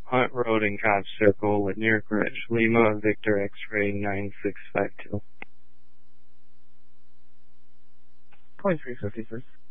Hunt Road and Cobb Circle, Lanier Bridge, Lima, Victor X-Ray 9652. 2350, sir.